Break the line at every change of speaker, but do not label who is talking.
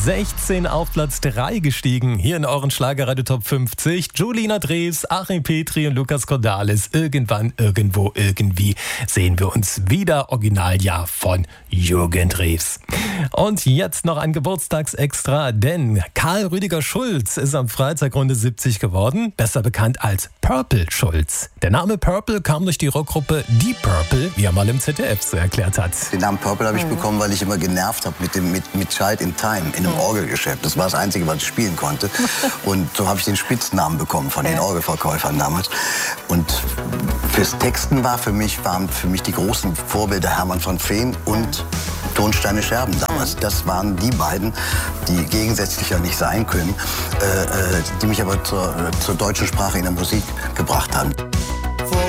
16 auf Platz 3 gestiegen. Hier in euren Schlagerradio Top 50. Julina Drews, Achim Petri und Lukas Cordalis. Irgendwann, irgendwo, irgendwie sehen wir uns wieder. Originaljahr von Jürgen Drews. Und jetzt noch ein Geburtstagsextra, denn Karl Rüdiger Schulz ist am Freitag Runde 70 geworden. Besser bekannt als Purple Schulz. Der Name Purple kam durch die Rockgruppe Deep Purple, wie er mal im ZDF so erklärt hat.
Den Namen Purple habe ich bekommen, weil ich immer genervt habe mit Child in Time in einem Orgelgeschäft. Das war das Einzige, was ich spielen konnte. Und so habe ich den Spitznamen bekommen von den Orgelverkäufern damals. Und fürs Texten waren für mich die großen Vorbilder Hermann von Feen und Tonsteine Scherben damals. Das waren die beiden, die gegensätzlicher nicht sein können, die mich aber zur deutschen Sprache in der Musik gebracht haben.